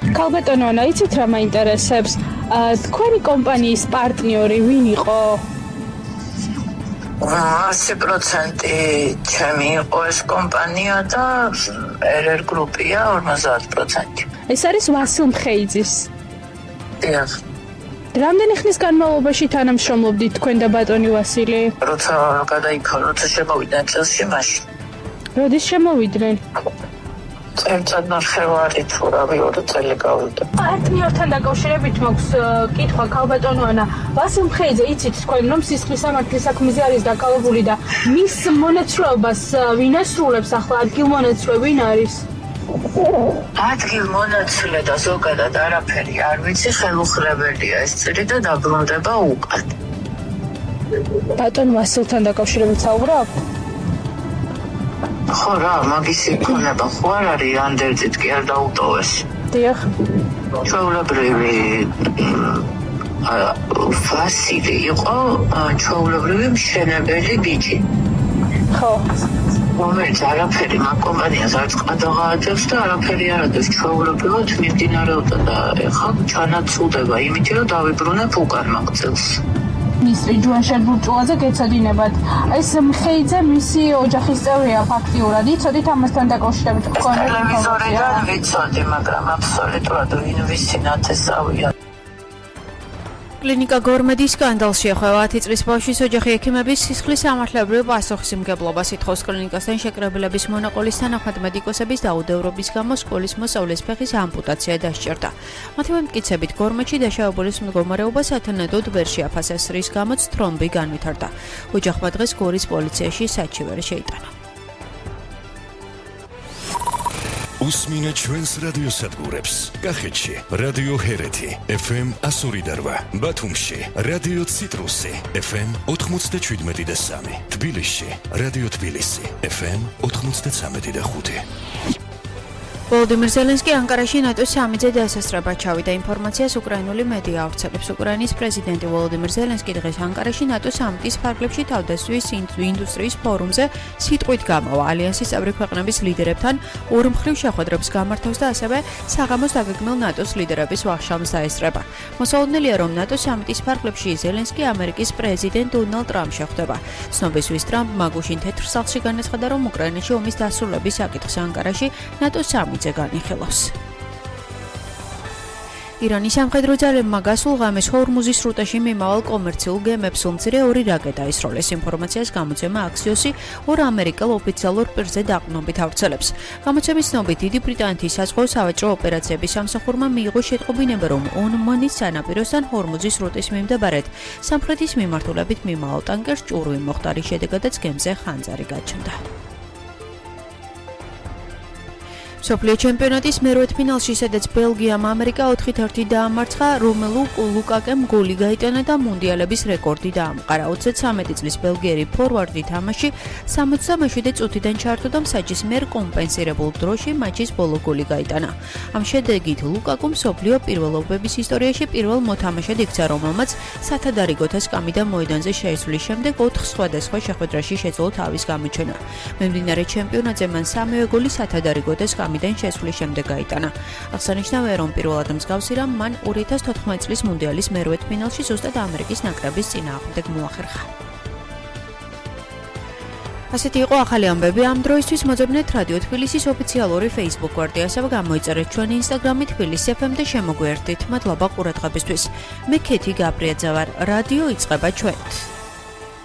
ქალბატონონა, იცით რა მაინტერესებს? თქვენი კომპანიის პარტნიორი ვინ იყო? 100% ჩემი იყო ეს კომპანია და RR გრუპია 50%. ეს არის ვასილ მხეიძის. დიახ. რამდენი ხნის განმავლობაში თანამშრომლობდით თქვენ და ბატონი ვასილი? როცა როცა შემოვიდნენ წელსში მაშინ. როდის შემოვიდნენ? წელიწადნახევარი თუ რა 2 წელი გავიდა. პარტნიორთან დაკავშირებით მაქვს კითხვა ქალბატონოანა. ვასილ მხეიძე, იცით თქვენ რომ სისხლის სამართლის საქმეზე არის დაკავებული და მის მონაცვლეობას ვინ ასრულებს ახლა ადგილმონაცვლე ვინ არის? ადგილმონაცვლე და ზოგადად არაფერი არ ვიცი, ხელუხლებელია ეს წილი და დაბრუნდება უკან. ბატონ ვასილთან დაკავშირებით საუბრობ? ხო რა, მაგის იქნება, ხო არ არის ანდერძით კი არ დაუტოვეს. დიახ. ჩვეულებრივი ვასილი იყო ჩვეულებრივი მშენებელი ბიჭი. ხო. რომელიც არაფერი მაგ კომპანიას არც ყადაღააძებს და არაფერი არ ადგენს ჩვეულებრივად მიმდინარეობდა და ეხლა ჩანაცვლდება იმით რომ დავიბრუნებ უკან მაგ წელს. მინისტრი ჯუანშერ ბურჭულაძე გეცოდინებათ. ეს მხეიძე მისი ოჯახის წევრია ფაქტიურად. იცოდით ამასთან დაკავშირებით თქვენ? ტელევიზორიდან ვიცოდი, მაგრამ აბსოლუტურად ვინ ვიცი ნათესავია. კლინიკა გორმედის სკანდალში ახლა 10 წლის ბავშვის ოჯახი ექიმების სისხლის სამართლებრივ პასუხისმგებლობას ითხოვს. კლინიკასთან შეკრებილების მონაყოლის თანახმად მედიკოსების დაუდევრობის გამო სკოლის მოსწავლის ფეხის ამპუტაცია დასჭირდა. მათი მტკიცებით გორმედში დაშავებულის მდგომარეობა სათანადოდ ვერ შეაფასეს, რის გამოც თრომბი განვითარდა. ოჯახმა დღეს გორის პოლიციაში საჩივარი შეიტანა. Usmina ჩვენს რადიოსადგურებს. კახეთში რადიო ჰერეთი FM 102, ბათუმში რადიო ციტრუსი FM 97.3, თბილისში რადიო თბილისი FM 93.5. ვოლოდიმირ ზელენსკი ანკარაში ნატოს სამიტზე დასასწრება ჩავიდა. ინფორმაციას უკრაინული მედია ავრცელებს. უკრაინის პრეზიდენტი ვოლოდიმირ ზელენსკი დღეს ანკარაში ნატოს სამიტის ფარგლებში თავდასხმის ინდუსტრიის ფორუმზე სიტყვით გამავა. ალიანსის წევრი ქვეყნების ლიდერებთან ორმხრივ შეხვედრებს გამართავს და ასევე საღამოს დაგეგმილ ნატოს ლიდერების ვახშამს დაესწრება. მოსალოდნელია, რომ ნატოს სამიტის ფარგლებში ზელენსკი ამერიკის პრეზიდენტ დონალდ ტრამპს შეხვდება. ცნობისთვის ტრამპმა გუშინ თეთრ სახლში განაცხადა, რომ უკრაინაში ომის დასრულების საკითხს ანკარაში ნატოს სამიტზე განიხილავს. ირანის სამხედრო ძალებმა გასულ ღამეს ჰორმუზის სრუტეში მიმავალ კომერციულ გემებს უმცირე 2 რაკეტა ისროლეს. ინფორმაციას გამოცემა აქსიოსი 2 ამერიკელ ოფიციალურ პირზე დაყრდნობით ავრცელებს. გამოცემის ცნობით, დიდი ბრიტანეთის საზღვაო სავაჭრო ოპერაციების სამსახურმა მიიღო შეტყობინება, რომ ომანის სანაპიროსთან ჰორმუზის სრუტის მიმდებარედ სამხრეთის მიმართულებით მიმავალ ტანკერს ჭურვი მოხდა, რის შედეგადაც გემზე ხანძარი გაჩნდა. მსოფლიო ჩემპიონატის მერვედ ფინალში, სადაც ბელგიამ ამერიკა 4-1 დაამარცხა, რომელუ ლუკაკემ გოლი გაიტანა და მუნდიალების რეკორდი დაამყარა. 33 წლის ბელგიერი ფორვარდი თამაში 67 წუთიდან ჩაერთო და მსაჯის მიერ კომპენსირებულ დროში მატჩის ბოლო გოლი გაიტანა. ამ შედეგით ლუკაკუმ მსოფლიო პირველობების ისტორიაში პირველ მოთამაშედ იქცა, რომელმაც სათადარიგოთა სკამიდან მოედანზე შეისვლის შემდეგ 4 სხვადასხვა შეხვედრაში შეძლო თავის გამოჩენა. მიმდინარე ჩემპიონატზე მან 3-ვე გოლი სათადარიგოთა სკამიდან შესვლის შემდეგ გაიტანა. აღსანიშნავია, რომ პირველად მსგავსი რამ მან 2014 წლის მუნდიალის მერვედ ფინალში ზუსტად ამერიკის ნაკრების წინააღმდეგ მოახერხა. ასეთი იყო ახალი ამბები ამ დროისთვის. მოძებნეთ რადიო თბილისის ოფიციალური Facebook გვერდი, ასევე გამოიწერეთ ჩვენი Instagram-ი თბილისი FM და შემოგვიერთდით. მადლობა ყურადღებისთვის. მე ქეთი გაბრიაძე ვარ. რადიო იწყება ჩვენით.